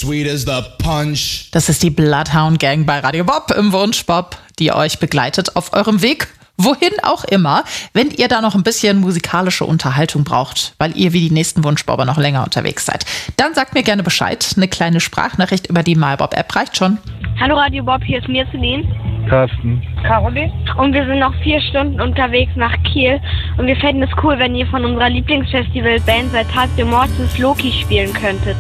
sweet as the punch. Das ist die Bloodhound Gang bei Radio Bob im Wunschbob, die euch begleitet auf eurem Weg, wohin auch immer. Wenn ihr da noch ein bisschen musikalische Unterhaltung braucht, weil ihr wie die nächsten Wunschbobber noch länger unterwegs seid, dann sagt mir gerne Bescheid. Eine kleine Sprachnachricht über die MyBob-App reicht schon. Hallo Radio Bob, hier ist Mirzelin. Carsten. Caroline. Und wir sind noch 4 Stunden unterwegs nach Kiel. Und wir fänden es cool, wenn ihr von unserer Lieblingsfestival-Band seit Tag der Mortis Loki spielen könntet.